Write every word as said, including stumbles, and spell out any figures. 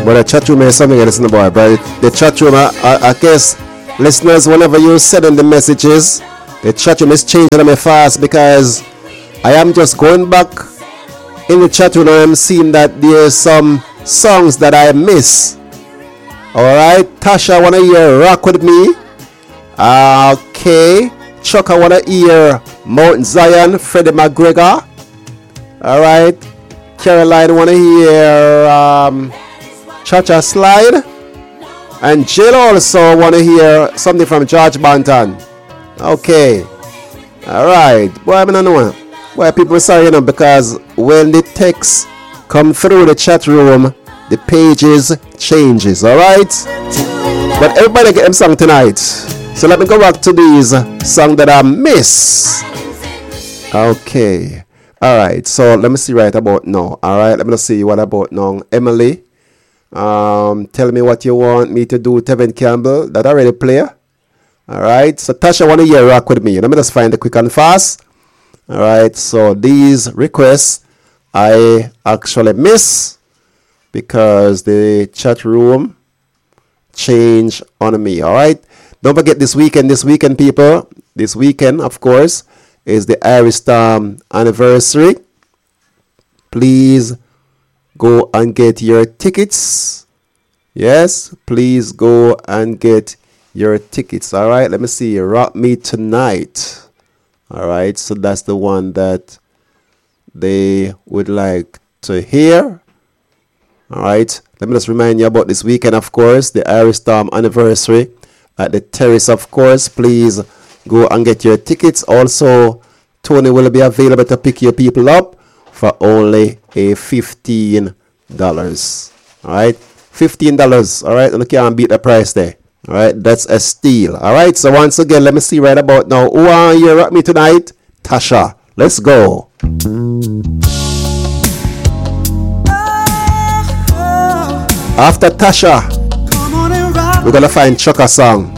But the chat room is something else in the boy. But the chat room, I, I, I guess, listeners, whenever you send in the messages, the chat room is changing on me fast because I am just going back in the chat room and I'm seeing that there's some songs that I miss. Alright, Tasha, wanna hear Rock With Me? Uh, okay. Chuck, I wanna hear Mount Zion, Freddie McGregor. Alright. Caroline, wanna hear um, Cha-Cha Slide. And Jill also wanna hear something from George Banton. Okay. Alright. Boy, I don't know. Boy, people are sorry, you know, because when the text come through the chat room, the pages changes. Alright? But everybody get them song tonight. So let me go back to these songs that I miss. Okay. Alright. So let me see right about now. Alright. Let me see what about now. Emily. Um, tell me what you want me to do. Tevin Campbell. That already play. Alright. So Tasha want to hear Rock With Me. Let me just find it quick and fast. Alright. So these requests I actually miss because the chat room changed on me. Alright. Don't forget this weekend, this weekend, people. This weekend, of course, is the Irish Storm anniversary. Please go and get your tickets. Yes, please go and get your tickets. All right, let me see. Rock Me Tonight. All right, so that's the one that they would like to hear. All right, let me just remind you about this weekend, of course, the Irish Storm anniversary. At the Terrace, of course. Please go and get your tickets. Also, Tony will be available to pick your people up for only a fifteen dollars. Alright? fifteen dollars. Alright? And you can't beat the price there. Alright? That's a steal. Alright? So once again, let me see right about now. Who are you Rock Me Tonight? Tasha. Let's go. After Tasha, we're gonna find Chucka song.